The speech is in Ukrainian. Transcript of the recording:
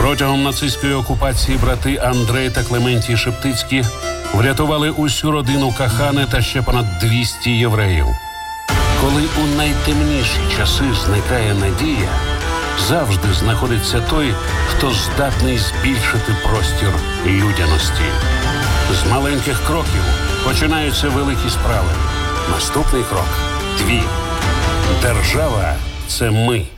Протягом нацистської окупації брати Андрей та Клементій Шептицькі врятували усю родину Кахани та ще понад 200 євреїв. Коли у найтемніші часи зникає надія, завжди знаходиться той, хто здатний збільшити простір людяності. З маленьких кроків починаються великі справи. Наступний крок – твій. Держава – це ми.